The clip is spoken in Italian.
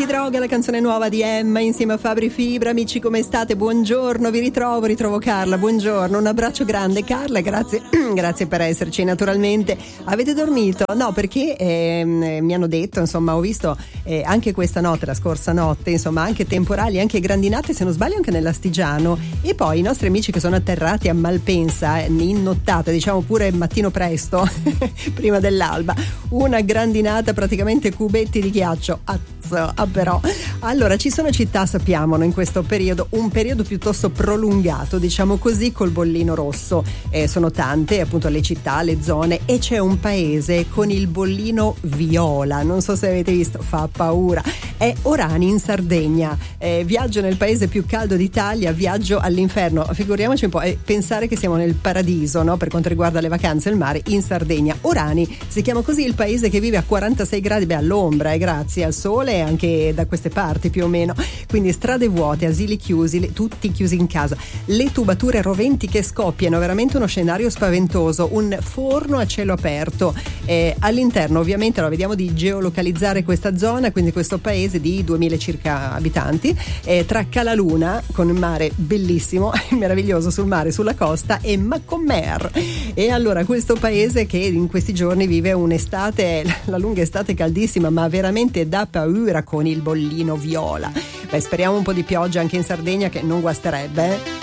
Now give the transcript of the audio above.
Droga, la canzone nuova di Emma insieme a Fabri Fibra. Amici, come state? Buongiorno, vi ritrovo Carla, buongiorno, un abbraccio grande Carla, grazie grazie per esserci. Naturalmente avete dormito? No, perché mi hanno detto, insomma, ho visto anche questa notte, la scorsa notte, insomma, anche temporali, anche grandinate, se non sbaglio anche nell'Astigiano, e poi i nostri amici che sono atterrati a Malpensa in nottata, diciamo pure mattino presto prima dell'alba, una grandinata, praticamente cubetti di ghiaccio. Però allora ci sono città, sappiamo, in questo periodo, un periodo piuttosto prolungato, diciamo così, col bollino rosso, sono tante appunto le città, le zone, e c'è un paese con il bollino viola, non so se avete visto, fa paura, è Orani in Sardegna. Viaggio nel paese più caldo d'Italia, viaggio all'inferno, figuriamoci un po', pensare che siamo nel paradiso, no, per quanto riguarda le vacanze e il mare, in Sardegna. Orani si chiama così il paese che vive a 46 gradi, all'ombra, grazie al sole, anche da queste parti più o meno, quindi strade vuote, asili chiusi, tutti chiusi in casa, le tubature roventi che scoppiano, veramente uno scenario spaventoso, un forno a cielo aperto, all'interno ovviamente, vediamo di geolocalizzare questa zona, quindi questo paese di 2000 circa abitanti, tra Calaluna, con un mare bellissimo, meraviglioso sul mare, sulla costa, e Macomer. E allora questo paese che in questi giorni vive un'estate, la lunga estate caldissima, ma veramente da paura, con il bollino viola. Speriamo un po' di pioggia anche in Sardegna, che non guasterebbe,